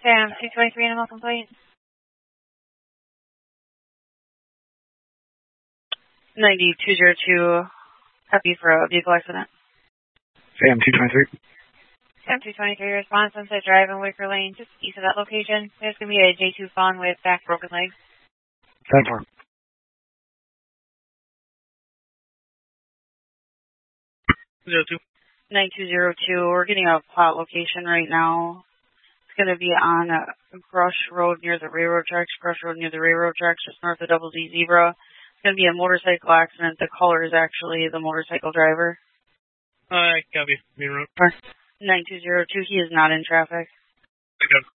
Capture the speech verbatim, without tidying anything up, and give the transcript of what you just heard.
Sam, two twenty-three animal complaint. ninety two oh two, happy for a vehicle accident. Sam, two twenty-three. Sam, two twenty-three, response, Sunset Drive in Wicker Lane, just east of that location. There's going to be a J two fawn with back broken legs. ten four. zero two. nine two zero two, we're getting a plot location right now. It's going to be on a Brush Road near the railroad tracks, Brush Road near the railroad tracks, just north of Double Z Zebra. It's going to be a motorcycle accident. The caller is actually the motorcycle driver. Uh, copy. Main road. nine two zero two, he is not in traffic. Okay.